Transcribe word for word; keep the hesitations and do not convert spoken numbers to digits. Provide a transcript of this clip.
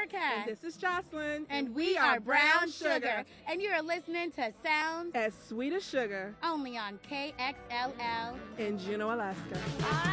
Erica. And this is Jocelyn. And we are Brown Sugar. And you're listening to Sounds as Sweet as Sugar. Only on K X L L in Juneau, Alaska.